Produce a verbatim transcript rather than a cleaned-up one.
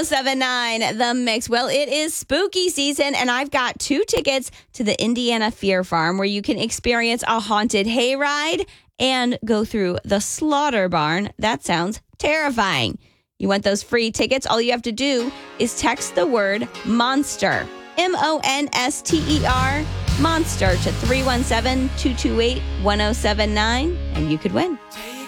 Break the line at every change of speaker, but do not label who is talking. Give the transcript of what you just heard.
seven nine, The Mix. Well, it is spooky season, and I've got two tickets to the Indiana Fear Farm where you can experience a haunted hayride and go through the slaughter barn. That sounds terrifying. You want those free tickets? All you have to do is text the word monster, M O N S T E R, monster to three one seven, two two eight, one oh seven nine, and you could win.